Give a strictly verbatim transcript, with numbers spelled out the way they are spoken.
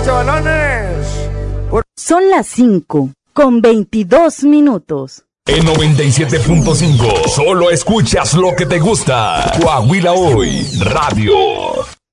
chavalones. Por... Son las cinco con veintidós minutos. En noventa y siete punto cinco, solo escuchas lo que te gusta. Coahuila Hoy Radio.